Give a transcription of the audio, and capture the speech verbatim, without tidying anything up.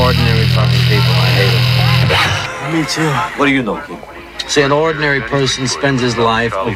ordinary fucking people. I hate them. Me too. What do you know, kid? See, an ordinary person spends his life